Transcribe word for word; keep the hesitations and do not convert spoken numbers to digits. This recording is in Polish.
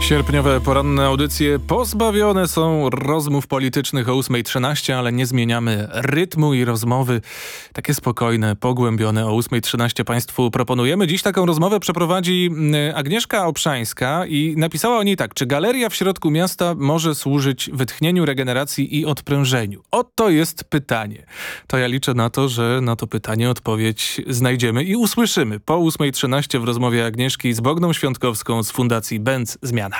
Sierpniowe poranne audycje pozbawione są rozmów politycznych o ósma trzynaście, ale nie zmieniamy rytmu i rozmowy. Takie spokojne, pogłębione o ósma trzynaście Państwu proponujemy. Dziś taką rozmowę przeprowadzi Agnieszka Obszańska i napisała o niej tak. Czy galeria w środku miasta może służyć wytchnieniu, regeneracji i odprężeniu? Oto jest pytanie. To ja liczę na to, że na to pytanie odpowiedź znajdziemy i usłyszymy po ósma trzynaście w rozmowie Agnieszki z Bogną Świątkowską z Fundacji Benz Zmiana.